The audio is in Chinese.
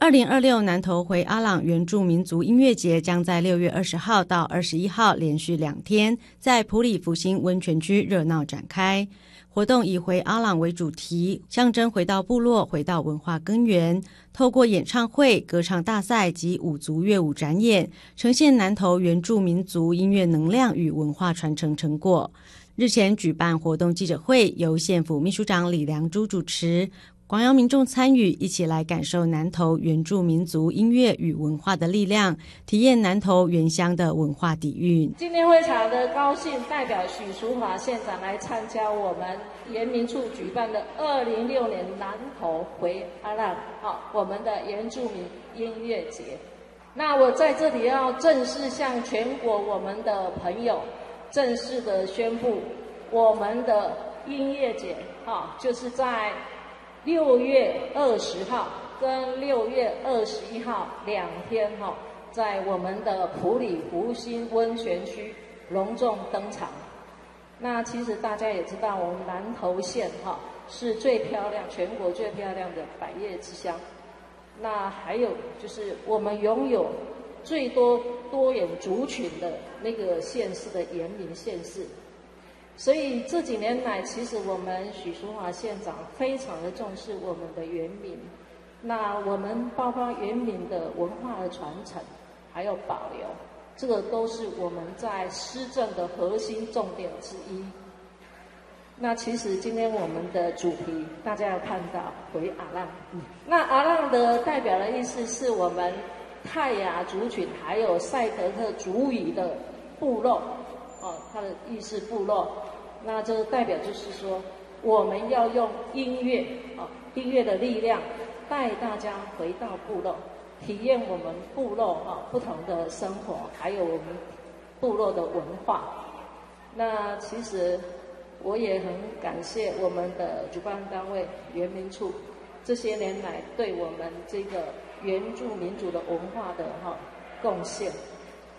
2026南投回阿朗原住民族音乐节将在6月20号到21号连续2天，在埔里福兴温泉区热闹展开。活动以回阿朗为主题，象征回到部落、回到文化根源。透过演唱会、歌唱大赛及五族乐舞展演，呈现南投原住民族音乐能量与文化传承成果。日前举办活动记者会，由县府秘书长李良珠主持，广邀民众参与，一起来感受南投原住民族音乐与文化的力量，体验南投原乡的文化底蕴。 今天非常的高兴，代表许淑华县长来参加我们原民处举办的2006年南投回阿朗我们的原住民音乐节。那我在这里要正式向全国我们的朋友正式的宣布，我们的音乐节就是在6月20号跟6月21号2天在我们的埔里福兴温泉区隆重登场。那其实大家也知道，我们南投县是最漂亮，全国最漂亮的百业之乡。那还有就是我们拥有最多多元族群的那个县市的原民县市。所以这几年来，其实我们许淑华县长非常的重视我们的原民。那我们包括原民的文化的传承，还有保留，这个都是我们在施政的核心重点之一。那其实今天我们的主题，大家要看到回阿浪。那阿浪的代表的意思是我们泰雅族群还有赛德克族语的部落。它的意思部落，那这个代表就是说，我们要用音乐音乐的力量，带大家回到部落，体验我们部落不同的生活，还有我们部落的文化。那其实我也很感谢我们的主办单位原民处，这些年来对我们这个原住民族的文化的贡献。